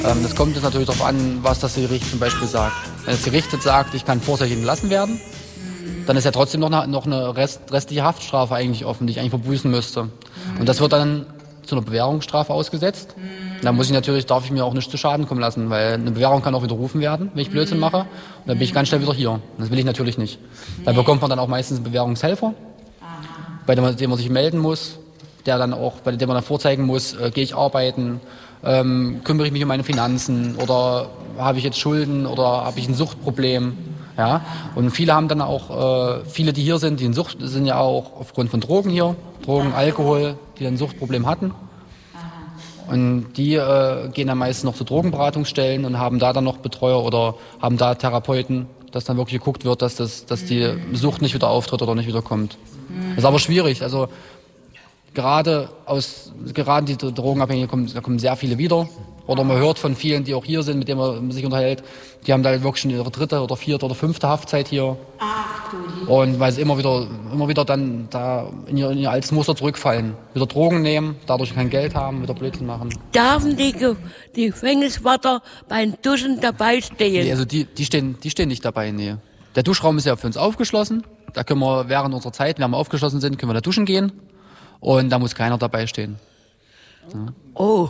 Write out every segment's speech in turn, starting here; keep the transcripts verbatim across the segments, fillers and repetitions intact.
Ähm, das kommt jetzt natürlich darauf an, was das Gericht zum Beispiel sagt. Wenn das Gericht jetzt sagt, ich kann vorzeitig entlassen werden, dann ist ja trotzdem noch eine, noch eine Rest, restliche Haftstrafe eigentlich offen, die ich eigentlich verbüßen müsste. Und das wird dann zu einer Bewährungsstrafe ausgesetzt. Da muss ich natürlich, darf ich mir auch nicht zu Schaden kommen lassen, weil eine Bewährung kann auch widerrufen werden, wenn ich Blödsinn mache. Und dann bin ich ganz schnell wieder hier. Das will ich natürlich nicht. Da bekommt man dann auch meistens einen Bewährungshelfer, bei dem, dem man sich melden muss, der dann auch, bei dem man dann vorzeigen muss, äh, gehe ich arbeiten, ähm, kümmere ich mich um meine Finanzen oder habe ich jetzt Schulden oder habe ich ein Suchtproblem. Ja? Und viele haben dann auch, äh, viele, die hier sind, die in Sucht sind ja auch aufgrund von Drogen hier, Drogen, Alkohol, die dann ein Suchtproblem hatten. Und die äh, gehen dann meistens noch zu Drogenberatungsstellen und haben da dann noch Betreuer oder haben da Therapeuten, dass dann wirklich geguckt wird, dass, das, dass die Sucht nicht wieder auftritt oder nicht wieder kommt. Das ist aber schwierig. Also gerade aus gerade die Drogenabhängigen kommen, da kommen sehr viele wieder. Oder man hört von vielen, die auch hier sind, mit denen man sich unterhält, die haben da wirklich schon ihre dritte oder vierte oder fünfte Haftzeit hier. Und weil sie immer wieder, immer wieder dann da in ihr, in ihr altes Muster zurückfallen. Wieder Drogen nehmen, dadurch kein Geld haben, wieder Blödsinn machen. Dürfen die, die Gefängniswärter beim Duschen dabei stehen? Nee, also die, die, stehen, die stehen nicht dabei, nee. Der Duschraum ist ja für uns aufgeschlossen. Da können wir während unserer Zeit, wenn wir aufgeschlossen sind, können wir da duschen gehen. Und da muss keiner dabei stehen. Ja. Oh.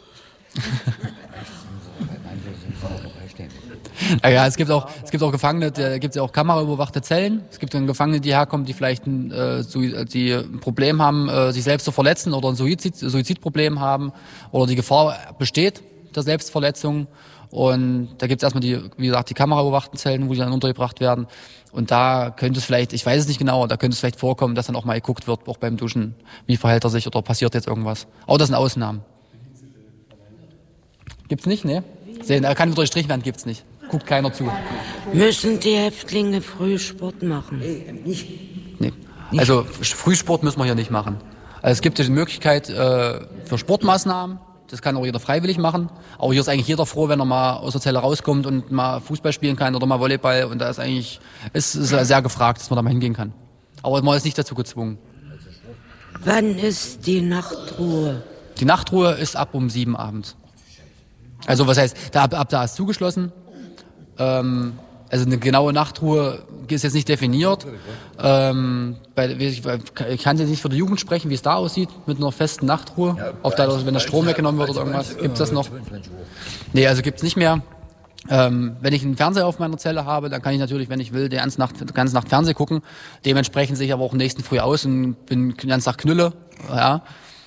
Ja, es gibt auch, es gibt auch Gefangene, da gibt es ja auch kameraüberwachte Zellen. Es gibt dann Gefangene, die herkommen, die vielleicht ein, äh, die ein Problem haben, äh, sich selbst zu verletzen oder ein Suizid, Suizidproblem haben oder die Gefahr besteht der Selbstverletzung. Und da gibt es erstmal die, wie gesagt, die kameraüberwachten Zellen, wo die dann untergebracht werden. Und da könnte es vielleicht, ich weiß es nicht genau, da könnte es vielleicht vorkommen, dass dann auch mal geguckt wird, auch beim Duschen, wie verhält er sich oder passiert jetzt irgendwas. Aber das sind Ausnahmen. Gibt's nicht, ne? Sehen, er kann durchstrichen werden, gibt's nicht. Guckt keiner zu. Müssen die Häftlinge Frühsport machen? Nee. Also Frühsport müssen wir hier nicht machen. Also es gibt die Möglichkeit äh, für Sportmaßnahmen. Das kann auch jeder freiwillig machen. Aber hier ist eigentlich jeder froh, wenn er mal aus der Zelle rauskommt und mal Fußball spielen kann oder mal Volleyball. Und da ist eigentlich ist, ist sehr gefragt, dass man da mal hingehen kann. Aber man ist nicht dazu gezwungen. Wann ist die Nachtruhe? Die Nachtruhe ist ab um sieben abends. Also was heißt, da, ab, ab da ist zugeschlossen. Ähm, also eine genaue Nachtruhe ist jetzt nicht definiert. Ähm, bei, ich, ich kann jetzt nicht für die Jugend sprechen, wie es da aussieht mit einer festen Nachtruhe. Ja, ob da, wenn der Strom weggenommen wird oder irgendwas, gibt es das noch? Nee, also gibt es nicht mehr. Ähm, wenn ich einen Fernseher auf meiner Zelle habe, dann kann ich natürlich, wenn ich will, die ganze Nacht, die ganze Nacht Fernsehen gucken. Dementsprechend sehe ich aber auch am nächsten Früh aus und bin die ganze Nacht Knülle. Ja.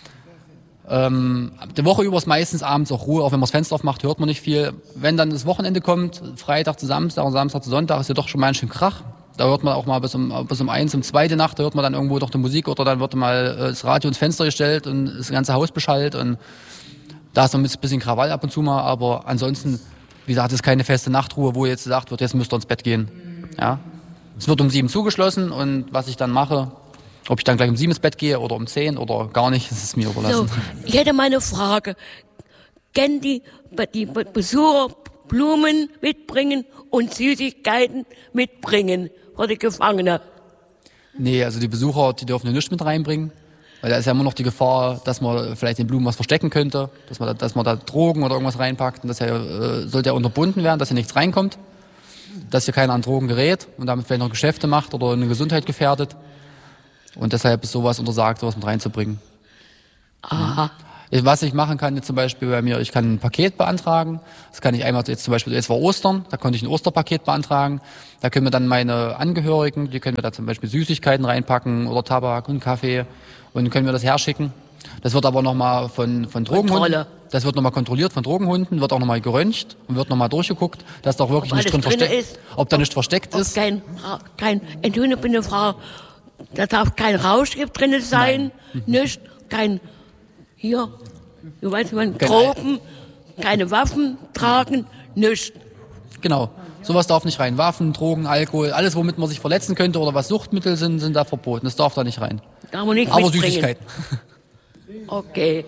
Ähm, die Woche über ist meistens abends auch Ruhe, auch wenn man das Fenster aufmacht, hört man nicht viel. Wenn dann das Wochenende kommt, Freitag zu Samstag und Samstag zu Sonntag, ist ja doch schon mal ein schön Krach. Da hört man auch mal bis um, bis um eins, um zweite Nacht, da hört man dann irgendwo doch die Musik oder dann wird mal das Radio ins Fenster gestellt und das ganze Haus beschallt und da ist noch ein bisschen Krawall ab und zu mal, aber ansonsten, wie gesagt, ist keine feste Nachtruhe, wo jetzt gesagt wird, jetzt müsst ihr ins Bett gehen. Ja? Es wird um sieben zugeschlossen und was ich dann mache, ob ich dann gleich um sieben ins Bett gehe oder um zehn oder gar nicht, das ist mir überlassen. So, ich hätte mal eine Frage. Können die, die Besucher Blumen mitbringen und Süßigkeiten mitbringen für die Gefangenen? Nee, also die Besucher, die dürfen ja nichts mit reinbringen. Weil da ist ja immer noch die Gefahr, dass man vielleicht den Blumen was verstecken könnte, dass man da, dass man da Drogen oder irgendwas reinpackt. Und das ja, äh, sollte ja unterbunden werden, dass hier nichts reinkommt. Dass hier keiner an Drogen gerät und damit vielleicht noch Geschäfte macht oder eine Gesundheit gefährdet. Und deshalb ist sowas untersagt, sowas mit reinzubringen. Aha. Was ich machen kann, jetzt zum Beispiel bei mir, ich kann ein Paket beantragen. Das kann ich einmal jetzt zum Beispiel, jetzt war Ostern, da konnte ich ein Osterpaket beantragen. Da können wir dann meine Angehörigen, die können wir da zum Beispiel Süßigkeiten reinpacken oder Tabak und Kaffee und können wir das herschicken. Das wird aber nochmal von, von Drogenhunden, das wird nochmal kontrolliert von Drogenhunden, wird auch nochmal geröntgt und wird nochmal durchgeguckt, dass da auch wirklich nicht drin versteckt ist. Ob da nicht versteckt ist. Kein, kein, Entschuldigung, ich bin eine Frau. Da darf kein Rauschgift drin sein, nicht, kein, hier, du weißt, man, Drogen, keine Waffen tragen, nicht. Genau, sowas darf nicht rein. Waffen, Drogen, Alkohol, alles, womit man sich verletzen könnte oder was Suchtmittel sind, sind da verboten. Das darf da nicht rein. Darf man nicht Aber mitbringen. Süßigkeiten. Okay.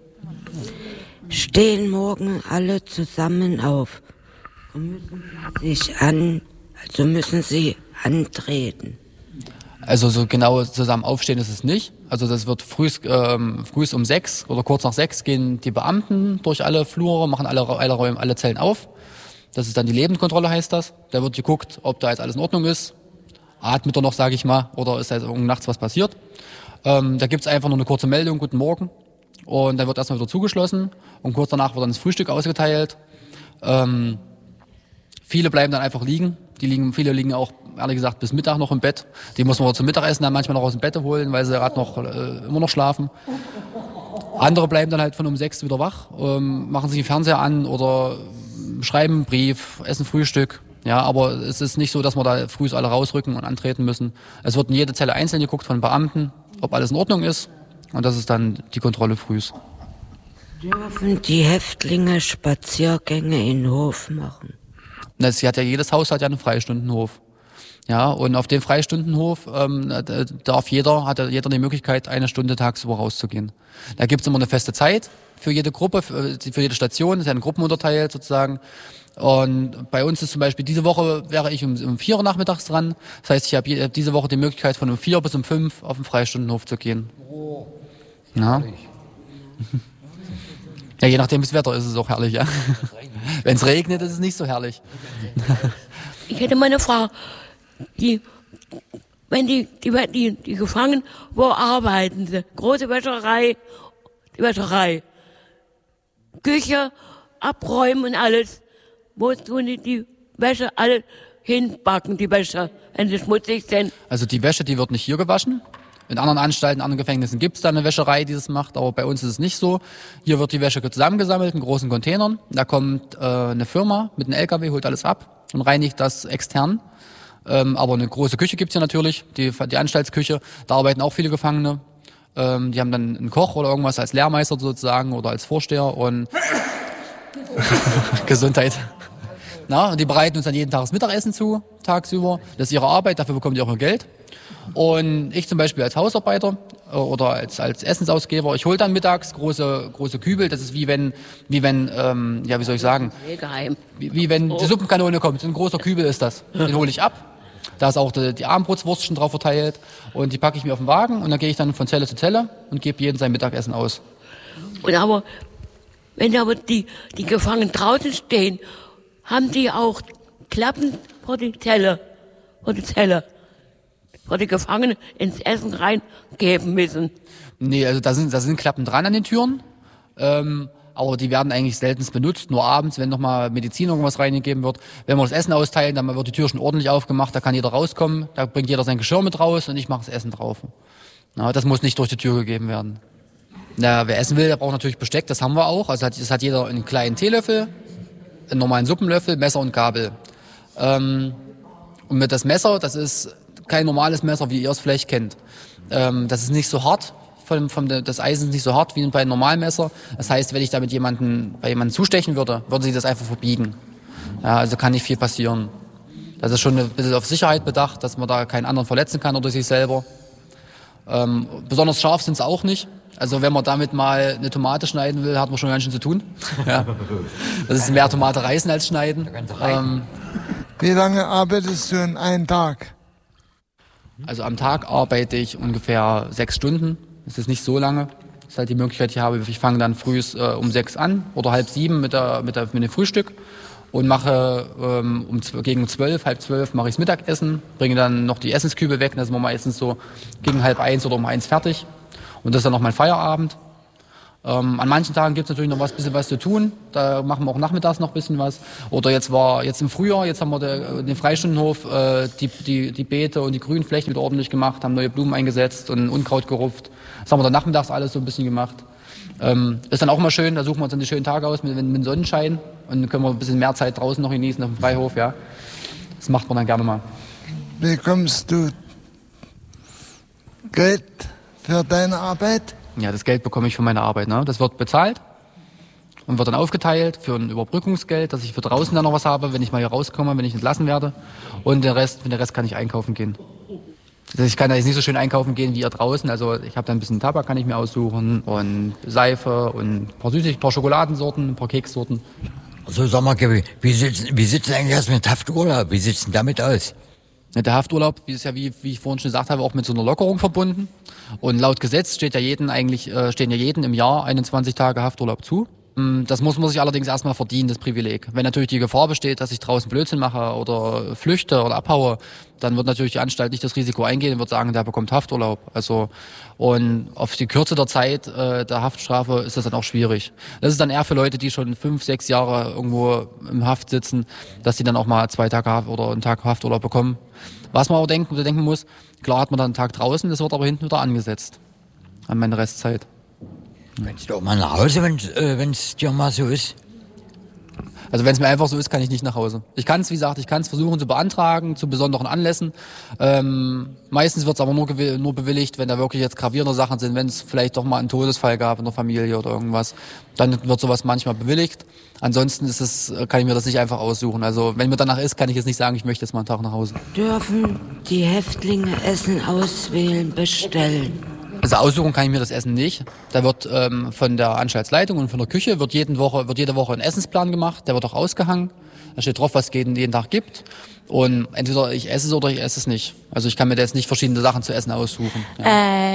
Stehen morgen alle zusammen auf und müssen sich an, also müssen sie antreten. Also so genau zusammen aufstehen ist es nicht. Also das wird früh, ähm, früh um sechs oder kurz nach sechs gehen die Beamten durch alle Flure, machen alle, alle Räume, alle Zellen auf. Das ist dann die Lebenskontrolle, heißt das. Da wird geguckt, ob da jetzt alles in Ordnung ist. Atmet er noch, sage ich mal, oder ist da jetzt nachts was passiert. Ähm, da gibt's einfach nur eine kurze Meldung, guten Morgen. Und dann wird erstmal wieder zugeschlossen. Und kurz danach wird dann das Frühstück ausgeteilt. Ähm, viele bleiben dann einfach liegen. Die liegen, viele liegen auch, ehrlich gesagt, bis Mittag noch im Bett. Die muss man zum Mittagessen dann manchmal noch aus dem Bett holen, weil sie gerade noch, äh, immer noch schlafen. Andere bleiben dann halt von um sechs wieder wach, ähm, machen sich den Fernseher an oder schreiben einen Brief, essen Frühstück. Ja, aber es ist nicht so, dass wir da früh alle rausrücken und antreten müssen. Es wird in jede Zelle einzeln geguckt von Beamten, ob alles in Ordnung ist. Und das ist dann die Kontrolle frühs. Dürfen die Häftlinge Spaziergänge in den Hof machen? Das hat ja, jedes Haus hat ja einen Freistundenhof. Ja, und auf den Freistundenhof ähm, darf jeder, hat jeder die Möglichkeit, eine Stunde tagsüber rauszugehen. Da gibt's immer eine feste Zeit für jede Gruppe, für, für jede Station, das ist ja in Gruppen unterteilt sozusagen. Und bei uns ist zum Beispiel, diese Woche wäre ich um, um vier Uhr nachmittags dran. Das heißt, ich habe diese Woche die Möglichkeit, von um vier bis um fünf auf den Freistundenhof zu gehen. Oh, ja. Ja, je nachdem das Wetter ist es auch herrlich, ja. Wenn es regnet, ist es nicht so herrlich. Ich hätte mal eine Frage. Die, wenn die, die, die, die Gefangenen, wo arbeiten sie? Große Wäscherei, die Wäscherei, Küche, abräumen und alles. Wo tun die die Wäsche alle hinbacken, die Wäsche, wenn sie schmutzig sind? Also die Wäsche, die wird nicht hier gewaschen. In anderen Anstalten, in anderen Gefängnissen gibt es da eine Wäscherei, die das macht, aber bei uns ist es nicht so. Hier wird die Wäsche zusammengesammelt in großen Containern. Da kommt äh, eine Firma mit einem L K W, holt alles ab und reinigt das extern. Ähm, aber eine große Küche gibt's hier natürlich, die, die Anstaltsküche. Da arbeiten auch viele Gefangene. Ähm, die haben dann einen Koch oder irgendwas als Lehrmeister sozusagen oder als Vorsteher und Gesundheit. Na, und die bereiten uns dann jeden Tag das Mittagessen zu, tagsüber. Das ist ihre Arbeit, dafür bekommen die auch ihr Geld. Und ich zum Beispiel als Hausarbeiter oder als, als Essensausgeber, ich hole dann mittags große, große Kübel. Das ist wie wenn, wie wenn, ähm, ja, wie soll ich sagen? Geheim. Wie, wie wenn die Suppenkanone kommt. So ein großer Kübel ist das. Den hole ich ab. Da ist auch die, die Abendbrotswurst schon drauf verteilt. Und die packe ich mir auf den Wagen und dann gehe ich dann von Zelle zu Zelle und gebe jedem sein Mittagessen aus. Und aber, wenn aber die, die Gefangenen draußen stehen, haben die auch Klappen vor die Zelle, vor die Zelle, vor die Gefangenen ins Essen reingeben müssen. Nee, also da sind, da sind Klappen dran an den Türen. Ähm, aber die werden eigentlich seltenst benutzt, nur abends, wenn nochmal Medizin irgendwas reingegeben wird. Wenn wir das Essen austeilen, dann wird die Tür schon ordentlich aufgemacht, da kann jeder rauskommen, da bringt jeder sein Geschirr mit raus und ich mache das Essen drauf. Na, das muss nicht durch die Tür gegeben werden. Na, wer essen will, der braucht natürlich Besteck, das haben wir auch. Also hat, das hat jeder einen kleinen Teelöffel, einen normalen Suppenlöffel, Messer und Gabel. Ähm, und mit das Messer, das ist kein normales Messer, wie ihr es vielleicht kennt. Ähm, das ist nicht so hart. Von, von de, das Eisen ist nicht so hart wie bei einem normalen Messer. Das heißt, wenn ich damit jemanden, bei jemandem zustechen würde, würde sie das einfach verbiegen. Ja, also kann nicht viel passieren. Das ist schon ein bisschen auf Sicherheit bedacht, dass man da keinen anderen verletzen kann oder sich selber. Ähm, besonders scharf sind es auch nicht. Also wenn man damit mal eine Tomate schneiden will, hat man schon ganz schön zu tun. Ja. Das ist mehr Tomate reißen als schneiden. Ähm, Wie lange arbeitest du in einem Tag? Also am Tag arbeite ich ungefähr sechs Stunden. Das ist nicht so lange. Das ist halt die Möglichkeit, die ich habe. Ich fange dann früh äh, um sechs an oder halb sieben mit, der, mit, der, mit dem Frühstück und mache ähm, um, gegen zwölf, halb zwölf mache ich das Mittagessen, bringe dann noch die Essenskübel weg. Das ist meistens so gegen halb eins oder um eins fertig. Und das ist dann noch mein Feierabend. Ähm, an manchen Tagen gibt es natürlich noch was, bisschen was zu tun. Da machen wir auch nachmittags noch ein bisschen was. Oder jetzt war jetzt im Frühjahr, jetzt haben wir den, den Freistundenhof, äh, die, die, die Beete und die Grünflächen wieder ordentlich gemacht, haben neue Blumen eingesetzt und Unkraut gerupft. Das haben wir dann nachmittags alles so ein bisschen gemacht. Ähm, ist dann auch mal schön, da suchen wir uns dann die schönen Tage aus mit, mit Sonnenschein und dann können wir ein bisschen mehr Zeit draußen noch genießen auf dem Freihof. Ja. Das macht man dann gerne mal. Bekommst du Geld für deine Arbeit? Ja, das Geld bekomme ich für meine Arbeit. Ne? Das wird bezahlt und wird dann aufgeteilt für ein Überbrückungsgeld, dass ich für draußen dann noch was habe, wenn ich mal hier rauskomme, wenn ich entlassen werde. Und den Rest, für den Rest kann ich einkaufen gehen. Also ich kann da jetzt nicht so schön einkaufen gehen wie ihr draußen. Also ich habe da ein bisschen Tabak, kann ich mir aussuchen und Seife und ein paar Süßig, ein paar Schokoladensorten, ein paar Kekssorten. Also sag mal, Gabi, wie sieht's, wie sieht's eigentlich aus mit Hafturlaub? Wie sieht's denn damit aus? Der Hafturlaub, wie es ja, wie, wie ich vorhin schon gesagt habe, auch mit so einer Lockerung verbunden. Und laut Gesetz steht ja jeden eigentlich, äh, stehen ja jeden im Jahr einundzwanzig Tage Hafturlaub zu. Das muss man sich allerdings erstmal verdienen, das Privileg. Wenn natürlich die Gefahr besteht, dass ich draußen Blödsinn mache oder flüchte oder abhaue, dann wird natürlich die Anstalt nicht das Risiko eingehen und wird sagen, der bekommt Hafturlaub. Also, und auf die Kürze der Zeit äh, der Haftstrafe ist das dann auch schwierig. Das ist dann eher für Leute, die schon fünf, sechs Jahre irgendwo im Haft sitzen, dass die dann auch mal zwei Tage Haft oder einen Tag Hafturlaub bekommen. Was man auch denken, denken muss, klar hat man dann einen Tag draußen, das wird aber hinten wieder angesetzt an meine Restzeit. Kannst du auch mal nach Hause, wenn es äh, dir mal so ist? Also wenn es mir einfach so ist, kann ich nicht nach Hause. Ich kann es, wie gesagt, ich kann es versuchen zu beantragen, zu besonderen Anlässen. Ähm, meistens wird es aber nur, nur bewilligt, wenn da wirklich jetzt gravierende Sachen sind, wenn es vielleicht doch mal einen Todesfall gab in der Familie oder irgendwas. Dann wird sowas manchmal bewilligt. Ansonsten ist es, kann ich mir das nicht einfach aussuchen. Also wenn mir danach ist, kann ich jetzt nicht sagen, ich möchte jetzt mal einen Tag nach Hause. Dürfen die Häftlinge Essen auswählen, bestellen? Also aussuchen kann ich mir das Essen nicht. Da wird ähm, von der Anstaltsleitung und von der Küche wird, jeden Woche, wird jede Woche ein Essensplan gemacht. Der wird auch ausgehangen. Da steht drauf, was es jeden, jeden Tag gibt. Und entweder ich esse es oder ich esse es nicht. Also ich kann mir da jetzt nicht verschiedene Sachen zu essen aussuchen. Ja.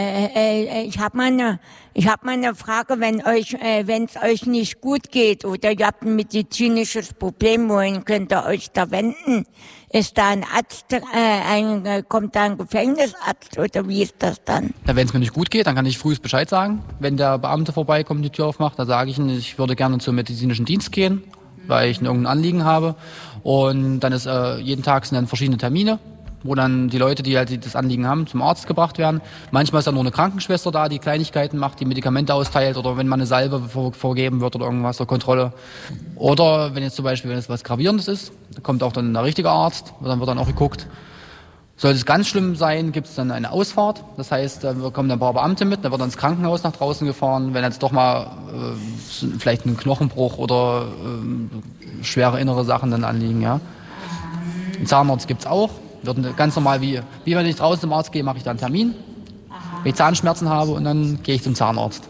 Äh, äh, ich habe mal eine, ich habe mal eine Frage, wenn euch, äh, wenn es euch nicht gut geht oder ihr habt ein medizinisches Problem, wohin könnt ihr euch da wenden? Ist da ein Arzt, äh, ein, kommt da ein Gefängnisarzt oder wie ist das dann? Ja, wenn es mir nicht gut geht, dann kann ich frühest Bescheid sagen. Wenn der Beamte vorbeikommt und die Tür aufmacht, dann sage ich ihm, ich würde gerne zum medizinischen Dienst gehen, weil ich irgendein Anliegen habe. Und dann ist äh, jeden Tag sind dann verschiedene Termine, wo dann die Leute, die halt das Anliegen haben, zum Arzt gebracht werden. Manchmal ist dann nur eine Krankenschwester da, die Kleinigkeiten macht, die Medikamente austeilt oder wenn mal eine Salbe vor, vorgeben wird oder irgendwas zur Kontrolle. Oder wenn jetzt zum Beispiel, wenn es was Gravierendes ist, da kommt auch dann der richtige Arzt, dann wird dann auch geguckt. Sollte es ganz schlimm sein, gibt es dann eine Ausfahrt. Das heißt, da kommen ein paar Beamte mit, dann wird dann ins Krankenhaus nach draußen gefahren. Wenn jetzt doch mal äh, vielleicht ein Knochenbruch oder äh, schwere innere Sachen dann anliegen. Ja. Einen Zahnarzt gibt es auch. Wird ganz normal, wie, wie wenn ich draußen zum Arzt gehe, mache ich dann einen Termin, wenn ich Zahnschmerzen habe und dann gehe ich zum Zahnarzt.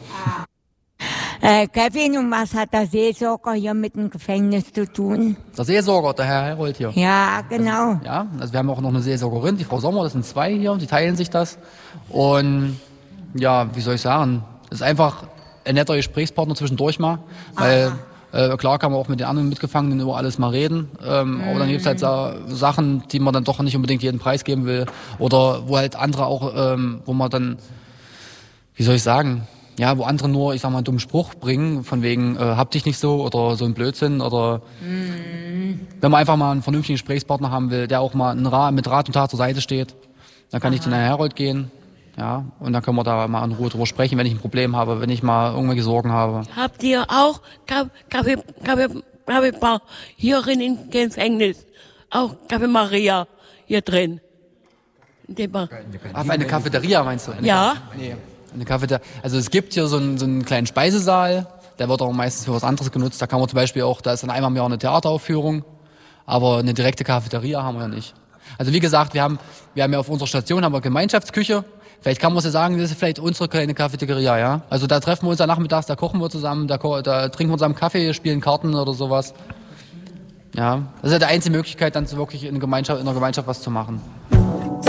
Äh, Kevin, und was hat der Seelsorger hier mit dem Gefängnis zu tun? Der Seelsorger, der Herr Herold hier. Ja, genau. Also, ja, also wir haben auch noch eine Seelsorgerin, die Frau Sommer, das sind zwei hier, die teilen sich das. Und ja, wie soll ich sagen, das ist einfach ein netter Gesprächspartner zwischendurch mal, weil äh, klar kann man auch mit den anderen Mitgefangenen über alles mal reden, ähm, mhm. aber dann gibt es halt so Sachen, die man dann doch nicht unbedingt jeden Preis geben will oder wo halt andere auch, ähm, wo man dann, wie soll ich sagen, ja, wo andere nur, ich sag mal, einen dummen Spruch bringen, von wegen, äh, hab dich nicht so oder so ein Blödsinn oder mhm. wenn man einfach mal einen vernünftigen Gesprächspartner haben will, der auch mal einen Ra- mit Rat und Tat zur Seite steht, dann kann Aha. ich zu Herrn Herold gehen, ja, und dann können wir da mal in Ruhe drüber sprechen, wenn ich ein Problem habe, wenn ich mal irgendwelche Sorgen habe. Habt ihr auch Kaffee, Kaffee, Kaffeebar hier drin im Gefängnis? Auch Kaffee Maria hier drin? Ach, eine Cafeteria meinst du? Eine Ja. Ka- nee. Eine Cafeteria. Also es gibt hier so einen, so einen kleinen Speisesaal, der wird auch meistens für was anderes genutzt. Da kann man zum Beispiel auch, da ist dann einmal im Jahr eine Theateraufführung, aber eine direkte Cafeteria haben wir ja nicht. Also wie gesagt, wir haben, wir haben ja auf unserer Station haben wir Gemeinschaftsküche. Vielleicht kann man so sagen, das ist vielleicht unsere kleine Cafeteria, ja. Also da treffen wir uns dann nachmittags, da kochen wir zusammen, da, ko- da trinken wir zusammen Kaffee, spielen Karten oder sowas. Ja, das ist ja die einzige Möglichkeit, dann so wirklich in, Gemeinschaft, in einer Gemeinschaft was zu machen.